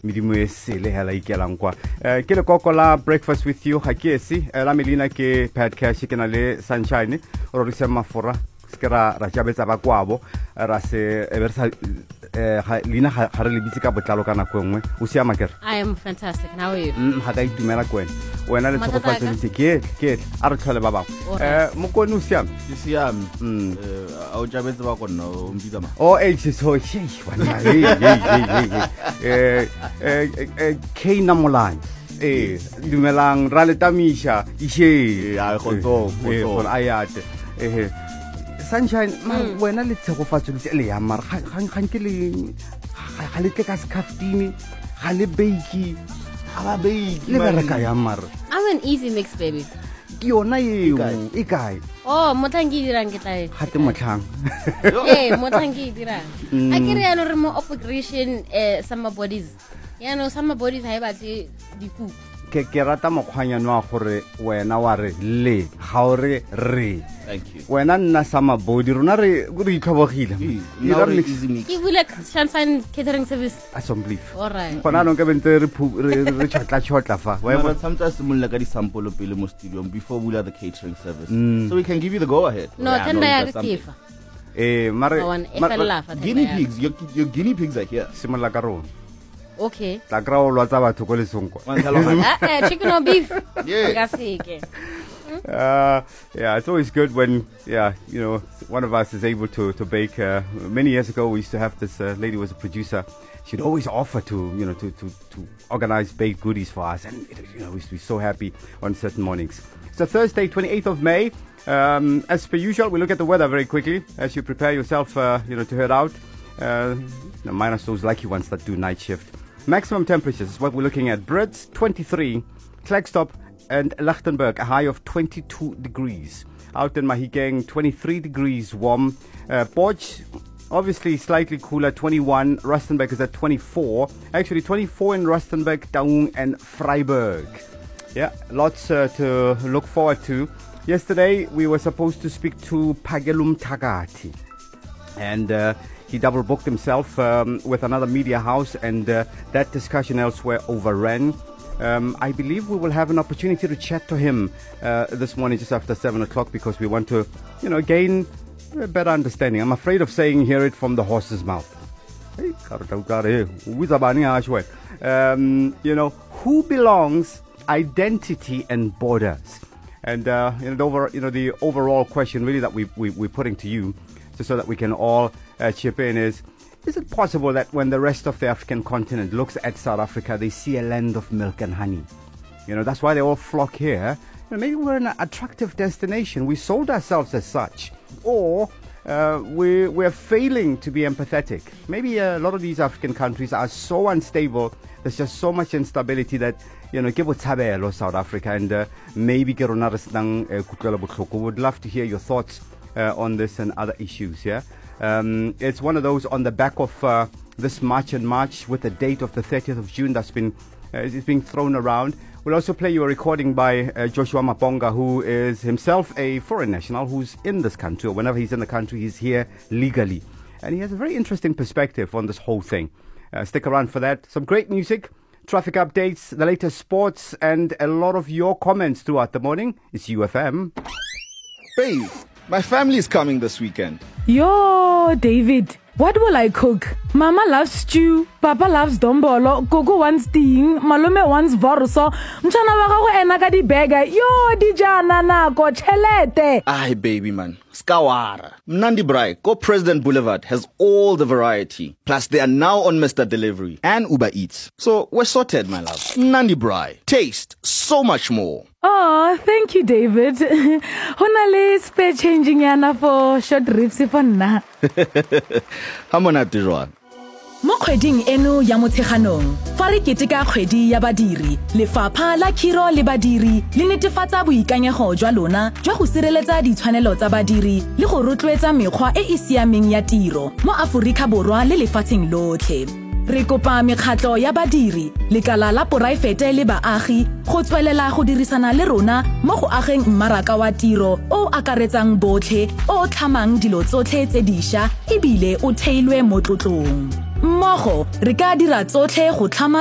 medimo e sele hela ikelang kwa ke le kokola breakfast with you ga ke esi la Melina ke Pat Cash ke na le Sunshine ro re se mafora ke ra jabetsa ba kwabo ra se eversa Lina ga re le bitse ka botlalo kana kwengwe o sia makere I am fantastic. How are you? ga ka itumela kwena wena le tsofatsa le ke a re tlhole ba ba mo kone o sia ke siame a o jabetse ba konna o mbitsa ma oh so wana K Namolang dumelang ra le tamisha ishe a go ayate Sunshine wena le tshegofatso le ya mara ga nke le ga le tle ka skaftini ga le bake ga ba bake le bereka ya mara I'm an easy mix, baby. ke yona eo e kae Oh, motangi dirang ke tae. gate motlhang Motangi dirang. A ke re ano re mo operation summer bodies. Ya no summer bodies ha e batse diku. ke rata mokgwanyano wa gore wena wa re le ga o re re thank you wena nna sama body rona re itlhobogile Ke bule Sunshine catering service. assembly All right. gona no ke bente re chotla fa but sometimes mulla ka di sample pele mo studio before we the catering service so we can give you the go ahead No, tenda ya kefa. mare guinea pigs your guinea pigs are here simolla ka rona Okay. tla kra o lwa tsa batho go le sonkwa Chicken or beef? Yeah. Yeah, it's always good when, one of us is able to bake. Many years ago, we used to have this lady was a producer. She'd always offer to organize baked goodies for us, and we used to be so happy on certain mornings. So Thursday, 28th of May. As per usual, we look at the weather very quickly as you prepare yourself, to head out. Minus those lucky ones that do night shift. Maximum temperatures is what we're looking at. Brits 23, Klerksdorp and Lichtenberg a high of 22 degrees. Out in Mahikeng 23 degrees warm. Borch obviously slightly cooler 21. Rustenburg is at 24. Actually 24 in Rustenburg, Taung and Freiburg. Yeah, lots to look forward to. Yesterday we were supposed to speak to Pagelum Tagati, and he double booked himself with another media house, and that discussion elsewhere overran. I believe we will have an opportunity to chat to him this morning just after 7 o'clock because we want to, gain a better understanding. I'm afraid of saying hear it from the horse's mouth. Who belongs, identity and borders. And the overall question really that we're putting to you, just so that we can all chip in, is it possible that when the rest of the African continent looks at South Africa, they see a land of milk and honey? That's why they all flock here. Maybe we're an attractive destination. We sold ourselves as such. Or we're failing to be empathetic. Maybe a lot of these African countries are so unstable. There's just so much instability that, South Africa, and maybe would love to hear your thoughts on this and other issues. Yeah. It's one of those on the back of this March and March with the date of the 30th of June that's been is being thrown around. We'll also play you a recording by Joshua Maponga, who is himself a foreign national who's in this country, or whenever he's in the country, he's here legally. And he has a very interesting perspective on this whole thing. Stick around for that. Some great music, traffic updates, the latest sports, and a lot of your comments throughout the morning. It's UFM. Babe, my family is coming this weekend. Yo, David, what will I cook? Mama loves stew, Papa loves dombolo, Gogo wants ting, Malome wants vorso, Mchana wakago ena di bega, yo di jana na ko chelete. Aye, baby man, skawara. Mnandi Brai, Go President Boulevard has all the variety. Plus, they are now on Mr. Delivery and Uber Eats. So, we're sorted, my love. Mnandi Brai, taste so much more. Oh, thank you, David. Honale spare changing yana for short ribs for na. Hamona Tijuan. Mo kgweding eno ya motsheganong fa re keteka kgwedi ya badiri lefapha la khiro le badiri le netefatsa boikanyego jwa lona jwa go sireletsa ditshwanelo tsa badiri le go rotloetsa mekgwa e e siameng ya tiro mo Aforika Borwa le lefatsheng lotlhe. Re kopa mekgatlo ya badiri lekala la poraefete le baagi go tswelela go dirisana le rona mo go ageng mmaraka wa tiro o akaretsang botlhe o tlhamang dilo tsotlhe tse dišwa ebile o theilwe mo tlotlong. Mmogo re ka dira tsotlhe go tlhama